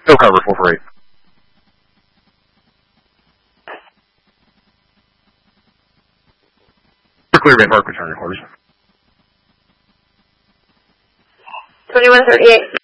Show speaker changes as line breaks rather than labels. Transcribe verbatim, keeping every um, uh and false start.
No cover, four four eight. Clear Bay Park, return your quarters.
twenty-one thirty-eight.